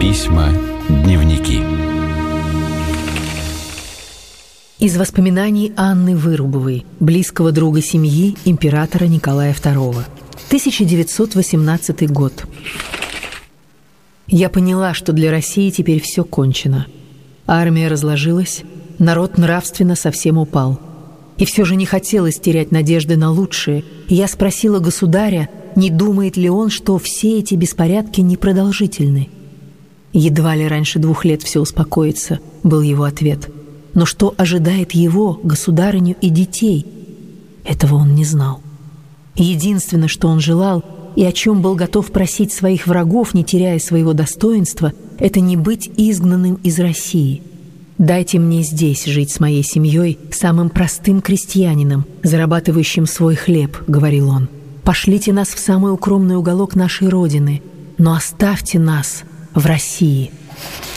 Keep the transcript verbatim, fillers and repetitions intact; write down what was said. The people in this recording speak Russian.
Письма, дневники. Из воспоминаний Анны Вырубовой, близкого друга семьи императора Николая второго. тысяча девятьсот восемнадцатый год. Я поняла, что для России теперь все кончено. Армия разложилась, народ нравственно совсем упал. И все же не хотелось терять надежды на лучшее. И я спросила государя, не думает ли он, что все эти беспорядки непродолжительны. «Едва ли раньше двух лет все успокоится», — был его ответ. Но что ожидает его, государыню и детей? Этого он не знал. Единственное, что он желал, и о чем был готов просить своих врагов, не теряя своего достоинства, это не быть изгнанным из России. «Дайте мне здесь жить с моей семьей, самым простым крестьянином, зарабатывающим свой хлеб», — говорил он. «Пошлите нас в самый укромный уголок нашей Родины, но оставьте нас в России».